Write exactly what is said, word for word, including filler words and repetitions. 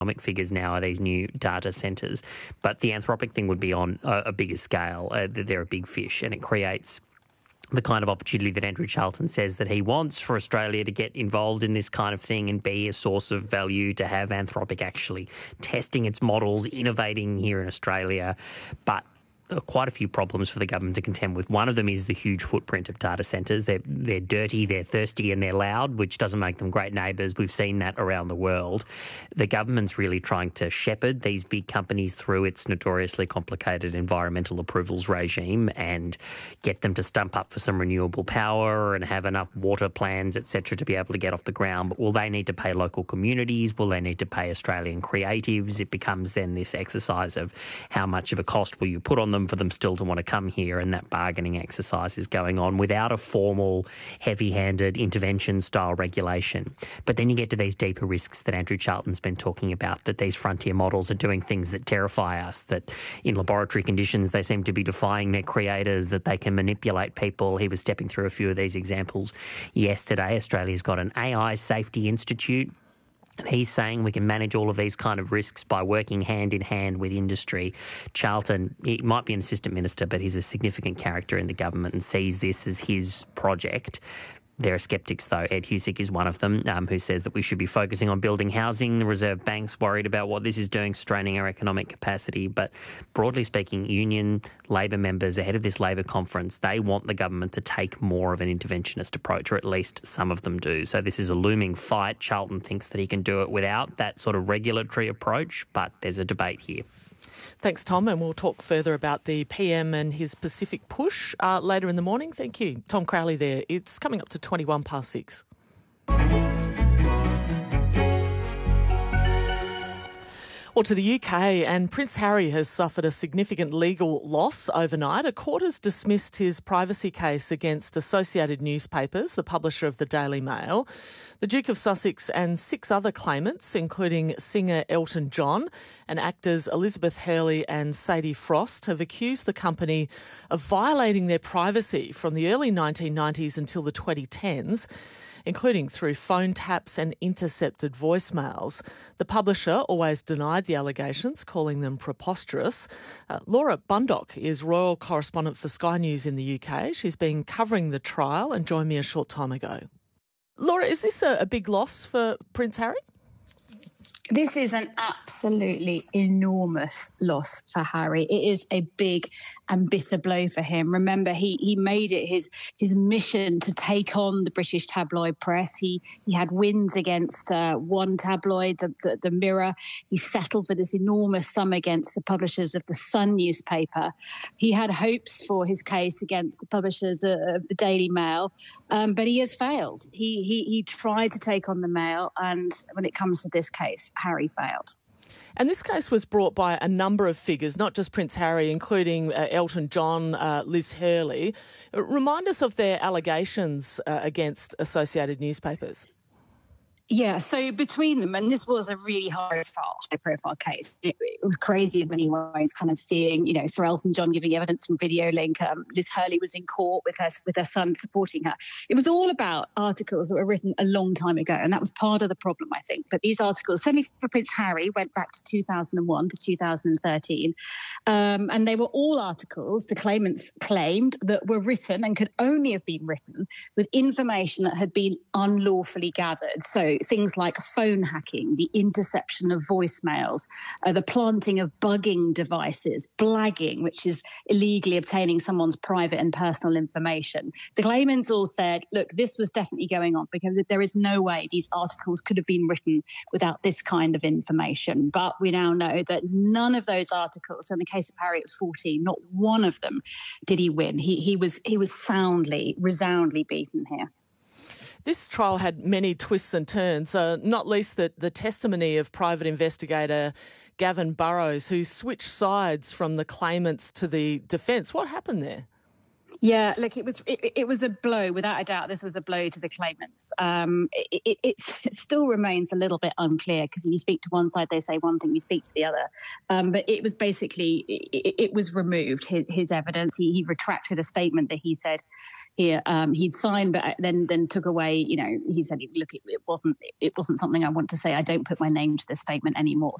economic figures now are these new data centres. But the Anthropic thing would be on a, a bigger scale. Uh, they're a big fish, and it creates the kind of opportunity that Andrew Charlton says that he wants for Australia to get involved in this kind of thing and be a source of value, to have Anthropic actually testing its models, innovating here in Australia. But there are quite a few problems for the government to contend with. One of them is the huge footprint of data centres. They're, they're dirty, they're thirsty and they're loud, which doesn't make them great neighbours. We've seen that around the world. The government's really trying to shepherd these big companies through its notoriously complicated environmental approvals regime and get them to stump up for some renewable power and have enough water plans, et cetera, to be able to get off the ground. But will they need to pay local communities? Will they need to pay Australian creatives? It becomes then this exercise of how much of a cost will you put on them for them still to want to come here, and that bargaining exercise is going on without a formal, heavy-handed intervention-style regulation. But then you get to these deeper risks that Andrew Charlton's been talking about, that these frontier models are doing things that terrify us, that in laboratory conditions they seem to be defying their creators, that they can manipulate people. He was stepping through a few of these examples yesterday. Australia's got an A I Safety Institute, and he's saying we can manage all of these kind of risks by working hand in hand with industry. Charlton, he might be an assistant minister, but he's a significant character in the government and sees this as his project. There are sceptics, though. Ed Husic is one of them, um, who says that we should be focusing on building housing. The Reserve Bank's worried about what this is doing, straining our economic capacity. But broadly speaking, union Labor members ahead of this Labor conference, they want the government to take more of an interventionist approach, or at least some of them do. So this is a looming fight. Charlton thinks that he can do it without that sort of regulatory approach, but there's a debate here. Thanks, Tom, and we'll talk further about the P M and his Pacific push uh, later in the morning. Thank you. Tom Crowley there. It's coming up to twenty-one past six. Well, to the U K, and Prince Harry has suffered a significant legal loss overnight. A court has dismissed his privacy case against Associated Newspapers, the publisher of the Daily Mail. The Duke of Sussex and six other claimants, including singer Elton John and actors Elizabeth Hurley and Sadie Frost, have accused the company of violating their privacy from the early nineteen nineties until the twenty tens. Including through phone taps and intercepted voicemails. The publisher always denied the allegations, calling them preposterous. Uh, Laura Bundock is royal correspondent for Sky News in the U K. She's been covering the trial and joined me a short time ago. Laura, is this a, a big loss for Prince Harry? This is an absolutely enormous loss for Harry. It is a big and bitter blow for him. Remember, he he made it his his mission to take on the British tabloid press. He he had wins against uh, one tabloid, the, the, the Mirror. He settled for this enormous sum against the publishers of the Sun newspaper. He had hopes for his case against the publishers of, of the Daily Mail, um, but he has failed. He, he, he tried to take on the Mail, and when it comes to this case, Harry failed. And this case was brought by a number of figures, not just Prince Harry, including uh, Elton John, uh, Liz Hurley. Remind us of their allegations uh, against Associated Newspapers. Yeah, so between them, and this was a really high-profile, high-profile case. It, it was crazy when he was kind of seeing, you know, Sir Elton John giving evidence from Videolink. Um, Liz Hurley was in court with her with her son supporting her. It was all about articles that were written a long time ago, and that was part of the problem, I think. But these articles, certainly for Prince Harry, went back to two thousand one to two thousand thirteen, um, and they were all articles, the claimants claimed, that were written and could only have been written with information that had been unlawfully gathered. So things like phone hacking, the interception of voicemails, uh, the planting of bugging devices, blagging, which is illegally obtaining someone's private and personal information. The claimants all said, look, this was definitely going on because there is no way these articles could have been written without this kind of information. But we now know that none of those articles, so in the case of Harry, it was fourteen, not one of them did he win. He, he was, he was soundly, resoundingly beaten here. This trial had many twists and turns, uh, not least the, the testimony of private investigator Gavin Burrows, who switched sides from the claimants to the defence. What happened there? Yeah, look, it was it, it was a blow, without a doubt. This was a blow to the claimants. Um, it, it, it's, it still remains a little bit unclear because if you speak to one side, they say one thing, you speak to the other. Um, but it was basically, it, it was removed, his, his evidence. He, he retracted a statement that he said he, um, he'd signed, but then then took away, you know, he said, look, it, it wasn't it wasn't something I want to say. I don't put my name to this statement anymore.